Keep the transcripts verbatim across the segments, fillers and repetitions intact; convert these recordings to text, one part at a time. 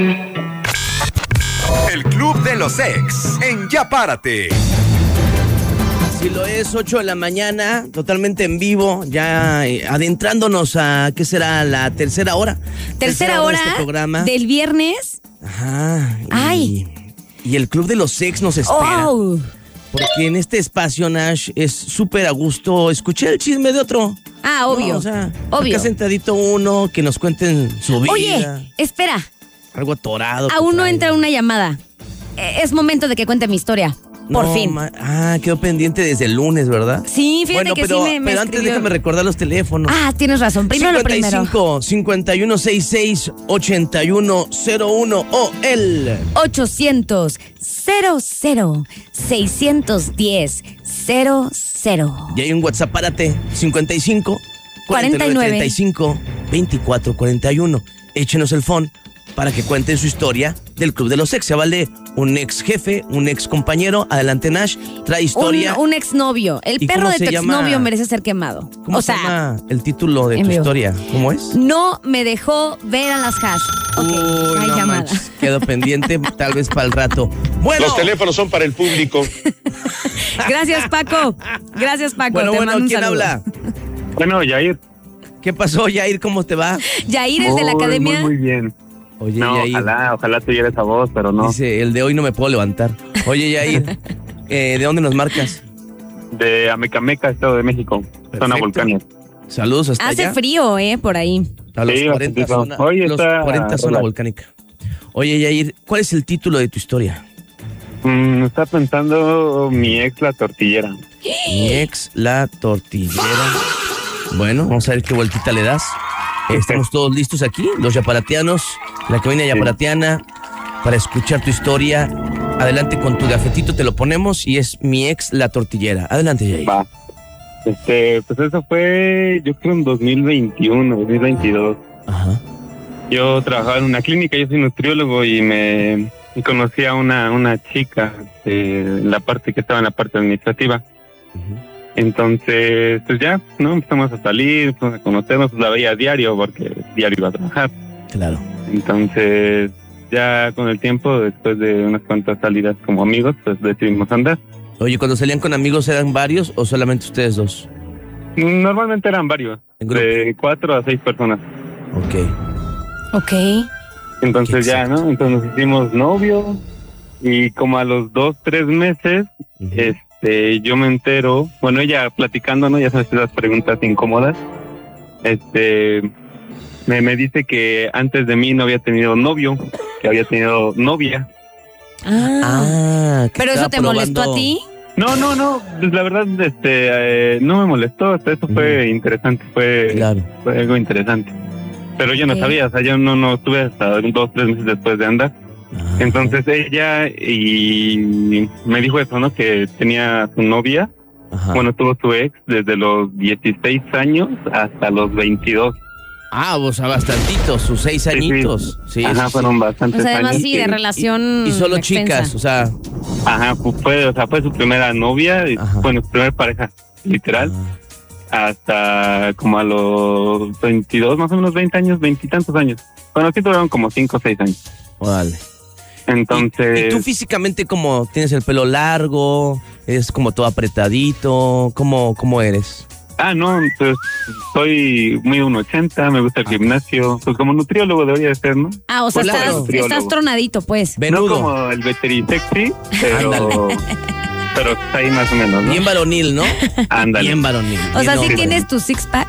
El Club de los Ex en Ya Párate. Si lo es, ocho de la mañana, totalmente en vivo, ya eh, adentrándonos a, ¿qué será? La tercera hora. Tercera, tercera hora, de este programa. Del viernes. Ajá. Y, Ay. Y el Club de los Ex nos espera. Oh. Porque en este espacio, Nash, es súper a gusto escuchar el chisme de otro. Ah, obvio. No, o sea, obvio. acá sentadito uno, que nos cuenten su vida. Oye, espera. Algo atorado. Aún no entra una llamada. Es momento de que cuente mi historia. Por no, fin. Ma- ah, quedó pendiente desde el lunes, ¿verdad? Sí, fíjate bueno, que pero, sí me, me pero antes escribió. déjame recordar los teléfonos. Ah, tienes razón. Primero lo primero. cincuenta y cinco, cincuenta y uno sesenta y seis, ochenta y uno cero uno o el ochocientos, cero cero, seiscientos diez, cero cero. Y hay un WhatsApp, párate, cincuenta y cinco, cuarenta y nueve, treinta y cinco, veinticuatro, cuarenta y uno. Échenos el phone para que cuenten su historia del Club de los Ex. Se vale un ex jefe, un ex compañero. Adelante, Nash, trae historia. Un, un exnovio. El ¿Y perro cómo de tu se llama? exnovio merece ser quemado. ¿Cómo o se sea, llama el título de tu envío. historia? ¿Cómo es? No me dejó ver a las hash. Ok, Uy, hay no llamada. manches, quedó pendiente tal vez para el rato. Bueno. Los teléfonos son para el público. Gracias, Paco. Gracias, Paco. Bueno, te bueno, mando un ¿quién saludo. habla? Bueno, Yair. ¿Qué pasó, Yair? ¿Cómo te va? Yair es de la Muy, academia. Muy, muy bien. Oye, No, Yair. ojalá, ojalá tuviera esa voz, pero no. Dice, el de hoy no me puedo levantar. Oye, Yair, eh, ¿de dónde nos marcas? De Amecameca, Estado de México, zona volcánica. Saludos hasta Hace allá. frío, ¿eh? Por ahí. A los Sí, cuarenta, bastante zona, frío. Hoy los está cuarenta zona relax. volcánica. Oye, Yair, ¿cuál es el título de tu historia? Mm, está pensando mi ex, la tortillera. Mi ex, la tortillera. Bueno, vamos a ver qué vueltita le das. Estamos todos listos aquí, los yaparatianos, la cabina yaparatiana, para escuchar tu historia. Adelante con tu gafetito, te lo ponemos y es mi ex, la tortillera. Adelante, Yair. Va. Este, pues eso fue, yo creo, en dos mil veintiuno, dos mil veintidós. Ajá. Yo trabajaba en una clínica, yo soy nutriólogo y me y conocí a una, una chica de la parte que estaba en la parte administrativa. Uh-huh. Entonces, pues ya, ¿no? Empezamos a salir, empezamos a conocernos, pues la veía a diario porque diario iba a trabajar. Claro. Entonces, ya con el tiempo, después de unas cuantas salidas como amigos, pues decidimos andar. Oye, cuando salían con amigos, ¿eran varios o solamente ustedes dos? Normalmente eran varios, ¿En grupo? de cuatro a seis personas. Ok. Ok. Entonces Qué ya, ¿no? Entonces nos hicimos novios y como a los dos, tres meses, Uh-huh. este, yo me entero, bueno, ella platicando, ¿no? Ya sabes, esas preguntas incómodas, este, me, me dice que antes de mí no había tenido novio, que había tenido novia. Ah. Ah, que ¿Pero eso estaba te molestó probando- a ti? No, no, no, pues la verdad, este, eh, no me molestó, hasta eso fue interesante, fue, Claro. fue algo interesante. Pero yo no Ok. sabía, o sea, yo no, no estuve hasta dos, tres meses después de andar. Ah. Entonces ella y me dijo eso, ¿no? Que tenía su novia, Ajá. bueno, tuvo su ex desde los dieciséis años hasta los veintidós. Ah, o sea, bastantitos, sus seis Sí, sí. añitos. Sí, Ajá, sí, sí. fueron O bastantes sea, además años. sí, de que- relación Y solo extensa. chicas, o sea. Ajá, fu- fue, o sea, fue su primera novia, y, Ajá. bueno, su primera pareja, literal, Ah, hasta como a los veintidós, más o menos veinte años, veintitantos años. Bueno, sí duraron como cinco o seis años. órale. Entonces... ¿Y, y tú físicamente cómo tienes el pelo largo? ¿Es como todo apretadito? ¿Cómo, cómo eres? Ah, no, pues soy muy uno ochenta, me gusta el gimnasio, pues como nutriólogo debería de ser, ¿no? Ah, o sea, Pues estás, claro. estás tronadito, pues. Venudo. No como el veterisexy, pero, Ándale. pero está ahí más o menos, ¿no? Bien varonil, ¿no? Ándale. Bien varonil. O sea, bien sí hombre. tienes tu six-pack.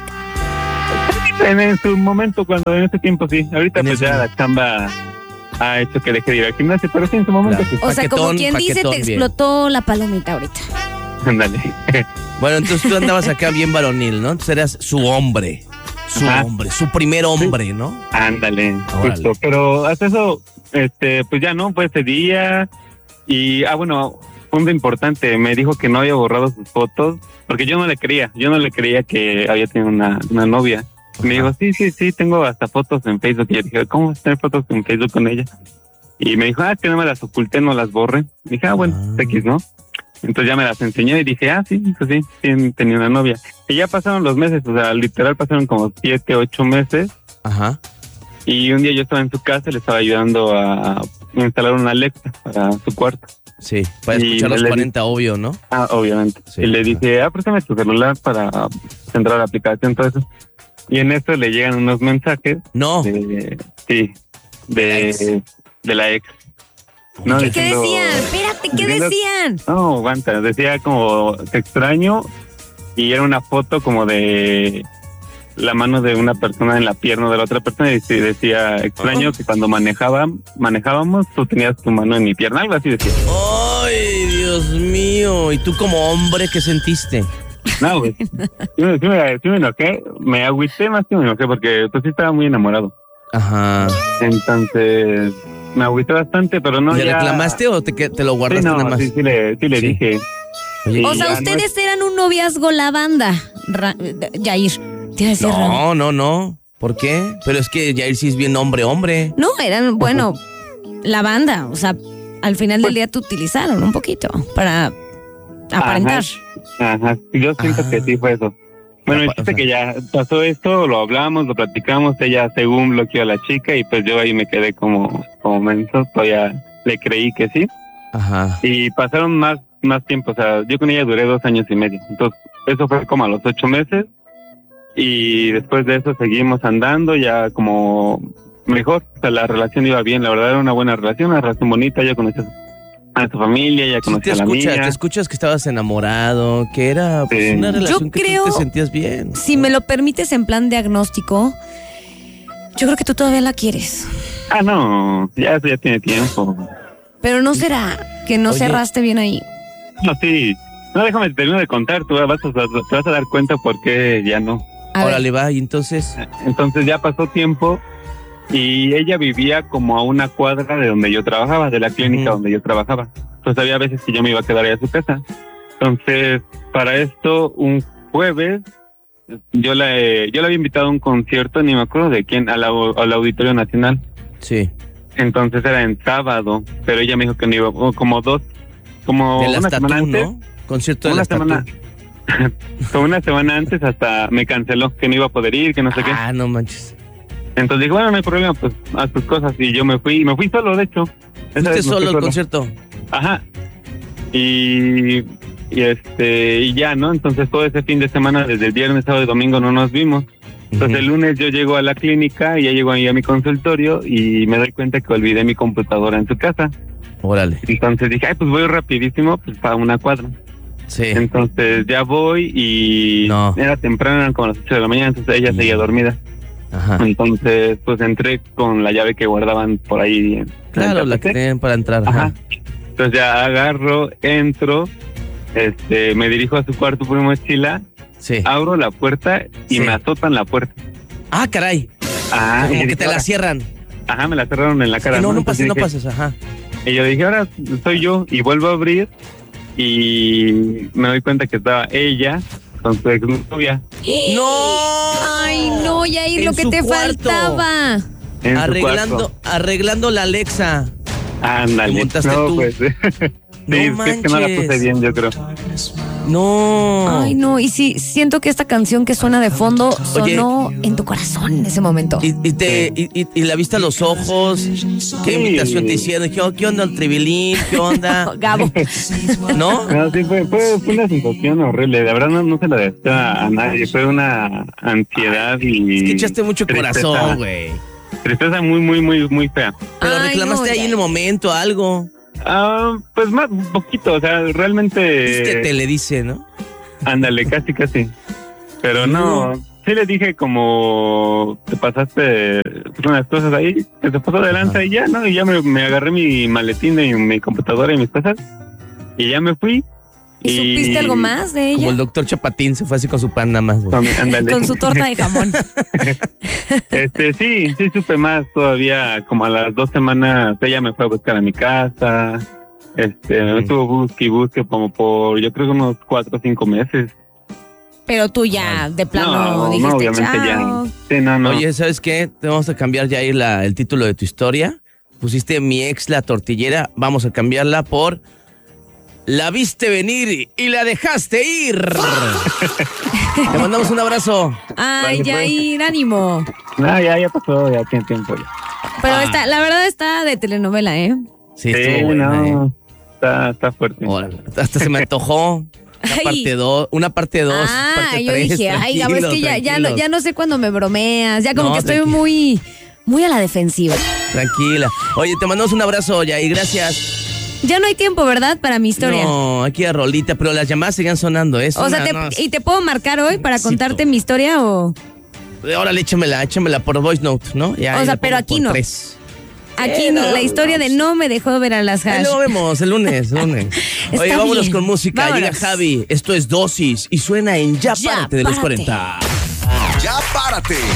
En, en su momento, cuando en ese tiempo sí. Ahorita En pues ese ya momento. la chamba ha hecho que deje de ir al gimnasio, pero sí en su momento Claro. pues, O sea, como Paquetón, quien dice, te paquetón, bien. explotó la palomita ahorita. ándale. Bueno, entonces tú andabas acá bien varonil, ¿no? Entonces eras su hombre. Su Ajá. hombre, su primer hombre, ¿no? Ándale, Órale. justo. Pero hasta eso, este, pues ya no, fue ese día. Y, ah, bueno, punto importante, me dijo que no había borrado sus fotos, porque yo no le creía, yo no le creía que había tenido una, una novia. Me dijo, sí, sí, sí, tengo hasta fotos en Facebook. Y yo dije, ¿cómo vas a tener fotos en Facebook con ella? Y me dijo, ah, que no me las oculté, no las borré. Y dije, ah, bueno, Ah. X, ¿no? Entonces ya me las enseñó y dije, ah, sí, pues sí, sí, tenía una novia. Y ya pasaron los meses, o sea, literal pasaron como siete, ocho meses. Ajá. Y un día yo estaba en su casa y le estaba ayudando a instalar una Alexa para su cuarto. Sí, para Y escuchar los le- cuarenta, obvio, ¿no? Ah, obviamente. Sí, y le ajá. dije, ah, préstame tu celular para entrar a la aplicación, todo eso. Y en eso le llegan unos mensajes No. de, sí, ¿De la ex? de, de la ex. No, ¿Qué, qué diciendo- decían? Espérate, ¿qué diciendo- decían? No, aguanta, decía como, te extraño, y era una foto como de la mano de una persona en la pierna de la otra persona, y sí decía, extraño que cuando manejaba, manejábamos, tú tenías tu mano en mi pierna, algo así decía. ¡Ay, Dios mío! ¿Y tú como hombre qué sentiste? No, pues, sí, me, sí me- sí me enojé, me agüité más que me enojé, porque pues sí estaba muy enamorado. Ajá. Entonces, me agüité bastante, pero no ¿Le ya... reclamaste o te, que- te lo Sí, guardaste no, nada más? sí, sí le, sí le Sí. dije. Oye, O Y sea, ya ustedes eran un noviazgo la banda, Ra- Yair. Te iba a decir Raúl. no, no, no. ¿Por qué? Pero es que Jair sí es bien hombre, hombre. No, eran, bueno, la banda. O sea, al final del día te utilizaron un poquito para aparentar. Ajá, yo siento Ah. que sí fue eso. Bueno, el Apa- chiste o sea. que ya pasó esto, lo hablamos, lo platicamos, ella según bloqueó a la chica y pues yo ahí me quedé como, como menso, todavía le creí que sí. Ajá. Y pasaron más, más tiempo, o sea, yo con ella duré dos años y medio. Entonces, eso fue como a los ocho meses y después de eso seguimos andando ya como mejor, o sea, la relación iba bien, la verdad era una buena relación, una relación bonita, ya conocí a su familia, ya Sí, conocí te a la escuchas, mía. te escuchas que estabas enamorado, que era pues, Sí. una relación Yo que tú creo- te sentías bien. Si me lo permites en plan diagnóstico, yo creo que tú todavía la quieres. Ah, no, ya eso ya tiene tiempo. Pero no será que no Oye. cerraste bien ahí. No, sí. No, déjame terminar de contar, tú vas a, te vas a dar cuenta por qué ya no. A ver. Órale, va, y entonces. Entonces ya pasó tiempo y ella vivía como a una cuadra de donde yo trabajaba, de la clínica Ujú. donde yo trabajaba. Entonces había veces que yo me iba a quedar ahí a su casa. Entonces, para esto, un jueves, yo la, he- yo la había invitado a un concierto, ni me acuerdo de quién, al, au- al Auditorio Nacional. Sí. Entonces era en sábado, pero ella me dijo que no iba, o como dos, como De las una semana Tatú, antes. ¿no? Concierto de Una las Tatú. semana, como una semana antes hasta me canceló que no iba a poder ir, que no sé qué. Ah, no manches. Entonces dije, bueno, no hay problema, pues haz tus cosas. Y yo me fui, y me fui solo, de hecho. Esa ¿Fuiste vez me fui solo al concierto? Ajá. Y, y este, y ya, ¿no? Entonces todo ese fin de semana, desde el viernes, sábado y domingo no nos vimos. Entonces el Ujú. lunes yo llego a la clínica y ya llego ahí a mi consultorio y me doy cuenta que olvidé mi computadora en su casa. Órale. Entonces dije, ay, pues voy rapidísimo, pues para una cuadra. Sí. Entonces ya voy y No. era temprano, eran como las ocho de la mañana, entonces ella seguía dormida. Ajá. Entonces pues entré con la llave que guardaban por ahí. en Claro, el la que tapete. tenían para entrar. Ajá. Ajá. Entonces ya agarro, entro, este, me dirijo a su cuarto por mi mochila, Sí. abro la puerta y Sí. me azotan la puerta. Ah, caray. Ah, y Como que dije, te la ahora- cierran. Ajá, me la cerraron en la cara. Que no, no Entonces pases, no dije- pases. Ajá. Y yo dije, ahora soy yo, y vuelvo a abrir y me doy cuenta que estaba ella con su exnovia ¡No! Ay, no, Yair, En lo que su te cuarto. faltaba. en su Arreglando, cuarto. arreglando la Alexa. Ándale. Te montaste No, tú. pues. No Sí, es que no la puse manches. bien, yo creo. No. Ay, no, y sí, siento que esta canción que suena de fondo sonó en tu corazón en ese momento. Y, y te, y, y- y la viste a los ojos. ¿Qué Sí. invitación te hicieron? ¿Qué, qué onda el tribilín? ¿Qué onda? Gabo. ¿No? No, sí, fue, fue, fue una sensación horrible. La verdad no, no se la deseo a, a nadie. Fue una ansiedad y... Es que echaste mucho tristeza. corazón, güey. Tristeza muy, muy, muy, muy fea. Pero Ay, reclamaste no, ahí ya. en el momento algo. Ah, pues más, un poquito. O sea, realmente... Es que te le dice, ¿no? Ándale, casi, casi. Pero no, sí le dije como te pasaste pues, unas cosas ahí, que se pasó de lanza Ajá. y ya, ¿no? Y ya me, me agarré mi maletín y mi computadora y mis cosas y ya me fui. ¿Y supiste algo más de Como ella? el doctor Chapatín se fue así con su pan nada más, güey. Con, ándale. Con su torta de jamón. Este, sí, sí supe más todavía, como a las dos semanas ella me fue a buscar a mi casa, este, me estuvo busque y busque como por, yo creo que unos cuatro o cinco meses. Pero tú ya, de plano, no, dijiste, no, obviamente chao. ya. Sí, no, no. Oye, ¿sabes qué? Te vamos a cambiar ya ahí la, el título de tu historia. Pusiste mi ex la tortillera. Vamos a cambiarla por La viste venir y la dejaste ir. Te mandamos un abrazo. Ay, Vale, Yair, ánimo. No, ya, ya pasó, ya tiene tiempo ya. Pero Ah. está, la verdad está de telenovela, ¿eh? Sí, Sí, estuvo buena, no, ¿eh? está, está fuerte. Órale, hasta se me antojó. Una Ay. parte dos, una parte dos, Ah, parte yo tres. dije, ay, Gabo, es que ya, ya, no, ya no sé cuándo me bromeas. Ya como No, que estoy tranquila. muy, muy a la defensiva. Tranquila. Oye, te mandamos un abrazo, ya, y gracias. Ya no hay tiempo, ¿verdad? Para mi historia. No, aquí a Rolita, pero las llamadas sigan sonando, ¿eh? O sea, Una- te- no, ¿y te puedo marcar hoy para Necesito. contarte mi historia o...? Órale, échamela, échamela por voice note, ¿no? Ya, O ahí sea, la pero pongo aquí por no. tres. Aquí Eh, no, no, la historia de no me dejó ver a las Ahí hash. lo vemos el lunes, lunes. Oye, Está vámonos bien. con música. Vámonos. Llega Javi. Esto es Dosis y suena en Ya, Ya Párate de los Párate. cuarenta. Ya párate.